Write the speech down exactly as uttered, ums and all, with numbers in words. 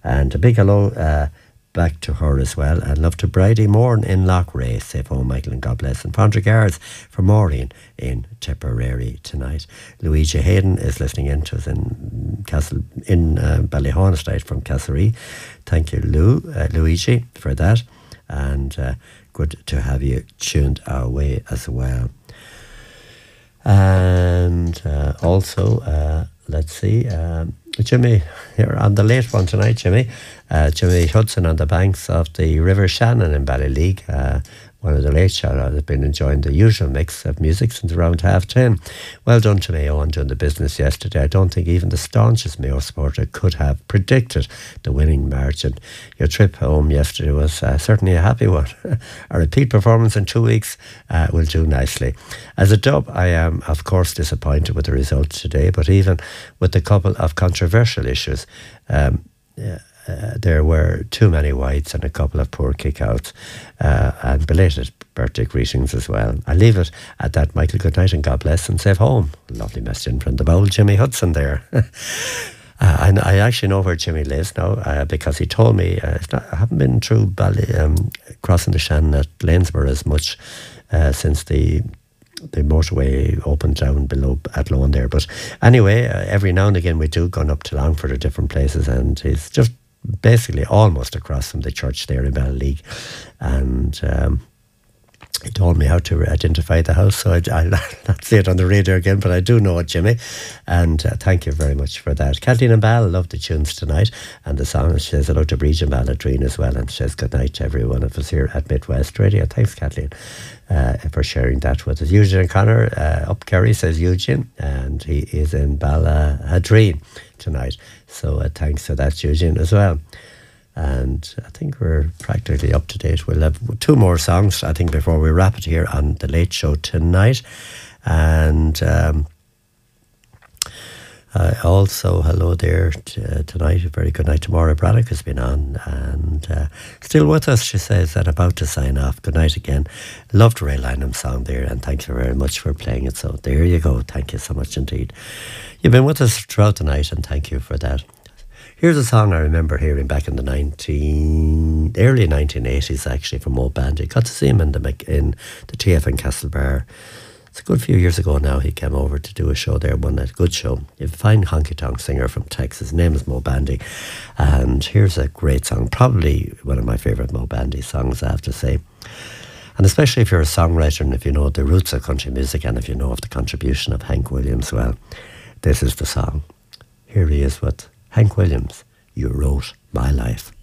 And a big hello uh, back to her as well. And love to Bridie Moore in Lochray. Safe home, Michael, and God bless. And Pondra Guards for Maureen in Tipperary tonight. Luigi Hayden is listening in to us in Castle in uh, Ballyhon Estate from Castlereagh. Thank you, Lou, uh, Luigi, for that. And uh, good to have you tuned our way as well. And uh, also, uh, let's see, um, Jimmy, here on the late one tonight, Jimmy. Uh, Jimmy Hudson on the banks of the River Shannon in Ballyleague. Uh, one of the late shout-outs has been enjoying the usual mix of music since around half ten. Well done to Mayo on doing the business yesterday. I don't think even the staunchest Mayo supporter could have predicted the winning margin. Your trip home yesterday was uh, certainly a happy one. A repeat performance in two weeks uh, will do nicely. As a dub, I am, of course, disappointed with the result today, but even with the couple of controversial issues, um, yeah, Uh, there were too many whites and a couple of poor kickouts, uh, and belated birthday greetings as well. I leave it at that. Michael, good night and God bless and safe home. Lovely message in from the bowl, Jimmy Hudson there. uh, and I actually know where Jimmy lives now uh, because he told me, uh, it's not, I haven't been through Bally, um, crossing the Shannon at Lanesborough as much uh, since the the motorway opened down below at Loan there. But anyway, uh, every now and again we do go up to Longford or different places, and it's just basically almost across from the church there in Ballyleague. And um, he told me how to identify the house, so I, I'll not say it on the radio again, but I do know it, Jimmy. And uh, thank you very much for that. Kathleen and Bal love the tunes tonight, and the song. She says hello to Bridget and Balladreen as well, and she says good night to every one of us here at Midwest Radio. Thanks, Kathleen, uh, for sharing that with us. Eugene O'Connor uh, up Kerry, says Eugene, and he is in Balladreen tonight. So uh, thanks for that, Eugene, as well. And I think we're practically up to date. We'll have two more songs, I think, before we wrap it here on The Late Show tonight. And um, uh, also, hello there t- uh, tonight. A very good night to Maura Braddock has been on. And uh, still with us, she says, and about to sign off. Good night again. Loved Ray Lynham's song there, and thank you very much for playing it. So there you go. Thank you so much indeed. You've been with us throughout the night, and thank you for that. Here's a song I remember hearing back in the nineteen early nineteen eighties, actually, from Mo Bandy. Got to see him in the in the T F N Castlebar. It's a good few years ago now. He came over to do a show there one night. Good show. A fine honky-tonk singer from Texas. His name is Mo Bandy. And here's a great song. Probably one of my favourite Mo Bandy songs, I have to say. And especially if you're a songwriter and if you know the roots of country music and if you know of the contribution of Hank Williams, well, this is the song. Here he is with Hank Williams, You Wrote My Life.